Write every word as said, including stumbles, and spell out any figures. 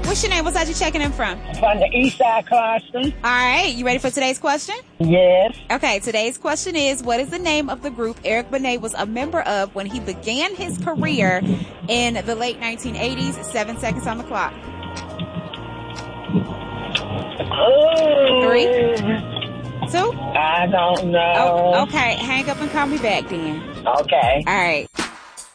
What's your name? What side you checking in from? From the East Side Clarkston. All right. You ready for today's question? Yes. Okay. Today's question is, what is the name of the group Eric Benet was a member of when he began his career in the late nineteen eighties? Seven seconds on the clock. Oh. Three. Two? I don't know. Oh, okay. Hang up and call me back then. Okay. All right.